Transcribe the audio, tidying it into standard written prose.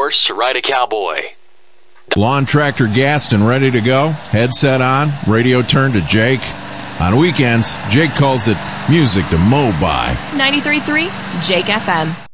horse to ride a cowboy. Lawn tractor gassed and ready to go. Headset on. Radio turned to Jake. On weekends, Jake calls it music to mow by. 93.3 Jake FM.